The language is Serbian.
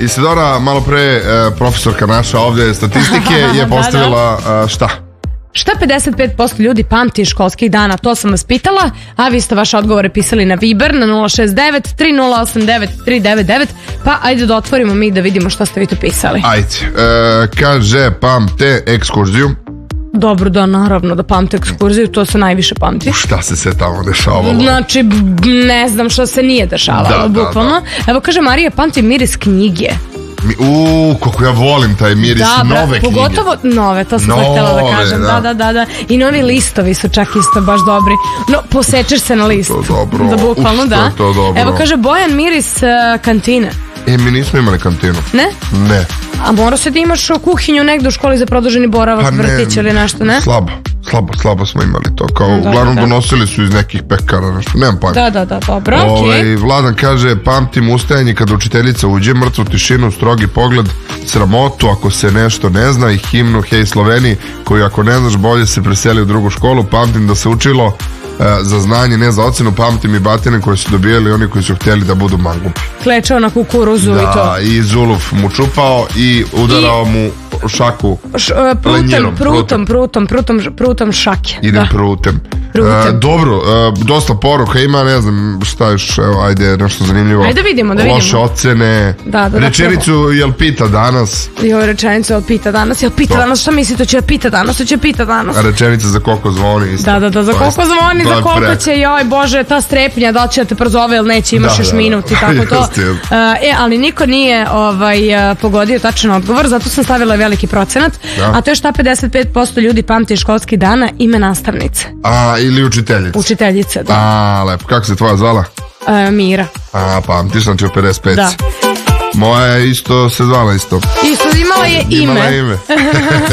Isidora, malo pre profesorka naša ovdje statistike je postavila šta? Šta 55% ljudi pamti školskih dana? To sam vas pitala, a vi ste vaše odgovore pisali na Viber na 069 3089 399. Pa ajde da otvorimo mi da vidimo šta ste vi to pisali. Ajde, kaže pamte ekskurziju. Dobro, da, naravno da pamte ekskurziju, to se najviše pamti. Šta se sve tamo dešavalo? Znači, ne znam šta se nije dešavalo, bukvalno. Da. Evo kaže Marija, pamti miris knjige. Kako ja volim taj miris, nove knjige. Pogotovo nove, to sam htjela da kažem. Da. I novi listovi su čak isto baš dobri. No, posečeš se na list. To dobro. Da, bukvalno, da. To dobro. Evo kaže Bojan, miris kantine. Mi nismo imali kantinu. Ne? Ne. A mora se da imaš kuhinju negdje u školi za produženi boravak, vrtić ili nešto, ne? Slabo smo imali to. Kao, uglavnom donosili su iz nekih pekara, nešto. Nemam pojma. Da, dobro, okej. Vladan kaže, pamtim ustajanje kada učiteljica uđe, mrtvu tišinu, strogi pogled, sramotu ako se nešto ne zna i himnu Hej Sloveniji, koju ako ne znaš bolje se preseli u drugu školu. Pamtim da se učilo za znanje, ne za ocenu. Pamtim i batine koje su dobijali oni koji su htjeli da budu mangupi. Klečao na kukuruzu i to. Da, i Zuluf mu čupao i udarao mu šaku prutom šake. Idem prutem. Dobro, dosta poruka ima, ne znam šta još, evo, ajde, nešto zanimljivo. Ajde vidimo. Loše ocene. Rečenicu, jel pita danos? Rečenicu, jel pita danos? Jel pita danos? Šta mislite, će pita danos? Će pita danos? Rečenica za koliko zvoni isto. Da, za koliko zvoni, za koliko će, joj bože, ta strepnja, da li će da te prozove ili neće, imaš još minut i tako to. Ali niko nije pogodio tačan odgovor, zato sam stavila veliki procenat, a to je šta 55% ljudi pamti školskih dana, ime nastavnice. Ili učiteljice. Učiteljice, da. Lepo. Kako se tvoja zvala? Mira. Pamtiš, znači u 55. Da. Moja je isto se zvala isto. Isto imala je ime.